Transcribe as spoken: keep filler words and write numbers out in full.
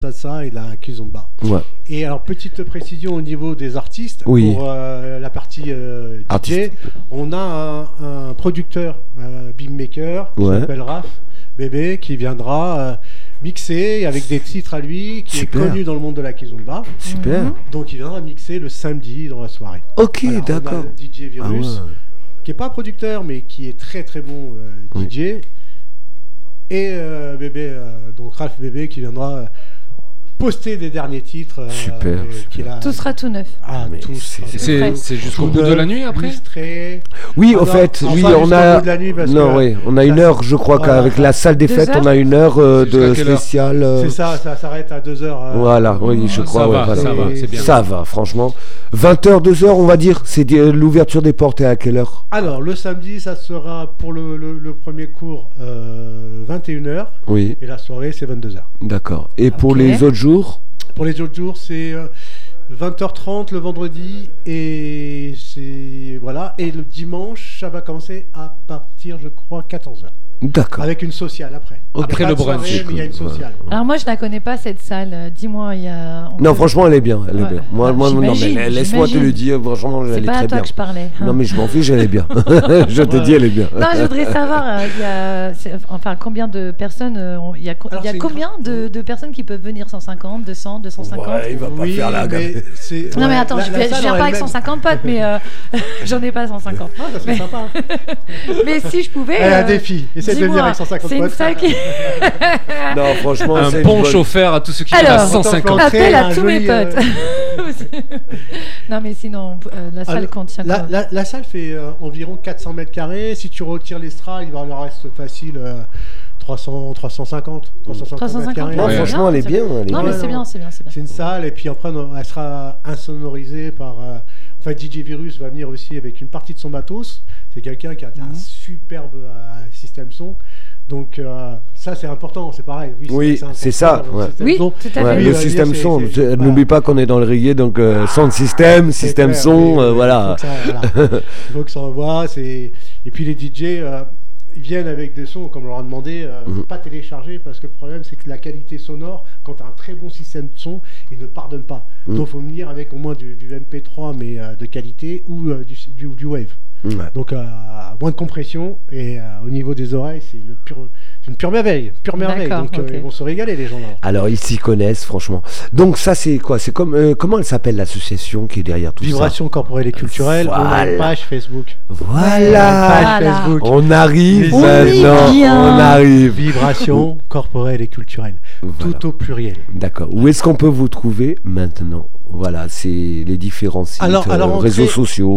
salsa et de la kizomba. Ouais. Et alors, petite précision au niveau des artistes, oui. pour euh, la partie euh, D J, on a un, un producteur, euh, beatmaker, qui ouais. s'appelle Raph Bébé, qui viendra euh, mixer avec des titres à lui, qui Super. est connu dans le monde de la kizomba. Super. Mmh. Donc, il viendra mixer le samedi dans la soirée. Ok, alors, d'accord. On a le D J Virus, ah ouais. qui n'est pas producteur, mais qui est très très bon euh, D J. Oui. Et euh, Bébé, euh, donc Raph Bébé, qui viendra... Euh, poster des derniers titres. Super. Euh, super. A... Tout sera tout neuf. Ah, mais tout c'est, c'est, c'est jusqu'au bout de la nuit après. Illustré. Oui, au fait, oui, on a. Non, oui, on a une heure, je crois voilà. qu'avec la salle des fêtes, on a une heure euh, de spécial. Euh... C'est ça, ça s'arrête à deux heures. Euh... Voilà, oui, je crois. Ça ouais, va, voilà. ça va, c'est bien. Ça va, franchement. vingt heures, deux heures, on va dire. C'est l'ouverture des portes à quelle heure? Alors, le samedi, ça sera pour le, le, le premier cours euh, vingt et une heures. Oui. Et la soirée, c'est vingt-deux heures. D'accord. Et okay. pour les autres jours? Pour les autres jours, c'est euh, vingt heures trente le vendredi et c'est voilà. Et le dimanche, ça va commencer à partir, je crois, quatorze heures. D'accord. Avec une sociale après. Après le brunch. Soirée, mais il y a une sociale. Alors moi, je la connais pas cette salle. Dis-moi, il y a. Non, peut... franchement, elle est bien. Elle ouais. est bien. Moi, ah, moi, non, mais laisse-moi te le dire. Franchement, elle est très bien. C'est pas à toi que je parlais. Hein. Non, mais je m'en fiche, elle est bien. je te ouais. dis, elle est bien. Non, je voudrais savoir, euh, il y a, enfin, combien de personnes. Euh, il y a, Alors, il y a combien de, de personnes qui peuvent venir? cent cinquante, deux cents, deux cent cinquante. Ouais, il va pas oui, faire la gamme. Non, mais attends, je viens pas avec cent cinquante potes, mais j'en ai pas cent cinquante. Ah, ça serait sympa. Mais si je pouvais. Elle a un défi. Essaie de venir avec cent cinquante. C'est une salle qui... Non, franchement, un punch offert à tous ceux qui viennent à cent cinquante. Appel à tous mes potes. Non, mais sinon, euh, la salle contient la, la, la salle fait euh, environ quatre cents mètres carrés. Si tu retires les strass, il va en reste facile euh, trois cents, trois cent cinquante, trois cent cinquante mètres carrés. Non, ouais. franchement, elle est bien. Elle est non, bien. mais c'est bien, c'est bien, c'est bien. C'est une salle, et puis après, elle sera insonorisée par... Euh, enfin, D J Virus va venir aussi avec une partie de son matos. C'est quelqu'un qui a mmh. un superbe euh, système son. Donc euh, ça c'est important, c'est pareil. Oui, oui c'est, c'est ça. Ouais. Oui, tout à fait. Ouais, oui, le système dire, son. C'est, c'est, n'oublie voilà. pas qu'on est dans le reggae, donc euh, son de système, c'est système clair, son, oui, euh, voilà. Il faut que ça, voilà. Il faut que ça envoie. C'est... Et puis les D J, euh, ils viennent avec des sons, comme on leur a demandé, euh, mm-hmm. pas télécharger, parce que le problème c'est que la qualité sonore, quand tu as un très bon système de son, il ne pardonne pas. Mm. Donc il faut venir avec au moins du, du M P trois, mais euh, de qualité, ou euh, du, du, du Wave. Ouais. Donc euh, moins de compression et euh, au niveau des oreilles c'est une pure, une pure merveille, pure merveille. D'accord, donc okay. euh, ils vont se régaler les gens là. Alors ils s'y connaissent franchement. Donc ça c'est quoi? C'est comme euh, comment elle s'appelle l'association qui est derrière tout Vibration ça? Vibration corporelle et culturelle. Voilà. On a une page Facebook. Voilà. Une page Facebook. On arrive on maintenant. On arrive. Vibration corporelle et culturelle. Voilà. Tout au pluriel. D'accord. Où est-ce qu'on peut vous trouver maintenant? Voilà, c'est les différents sites, alors, alors, euh, réseaux sociaux.